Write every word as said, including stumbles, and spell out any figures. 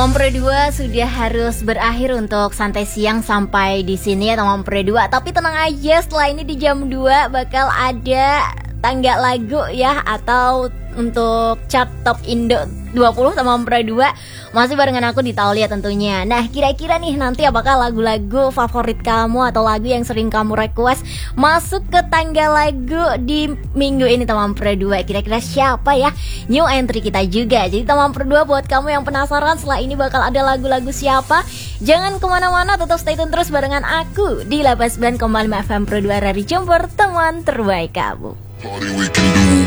Teman Pro dua sudah harus berakhir untuk santai siang sampai di sini ya teman Pro dua. Tapi tenang aja, setelah ini di jam dua bakal ada tangga lagu ya, atau untuk chart top Indo dua puluh teman Pro dua. Masih barengan aku di Taulia tentunya. Nah, kira-kira nih nanti apakah lagu-lagu favorit kamu atau lagu yang sering kamu request masuk ke tangga lagu di minggu ini teman Pro dua? Kira-kira siapa ya new entry kita juga? Jadi teman Pro dua, buat kamu yang penasaran setelah ini bakal ada lagu-lagu siapa, jangan kemana-mana, tetap stay tune terus barengan aku di delapan puluh sembilan koma lima F M Pro dua dari Jember, teman terbaik kamu.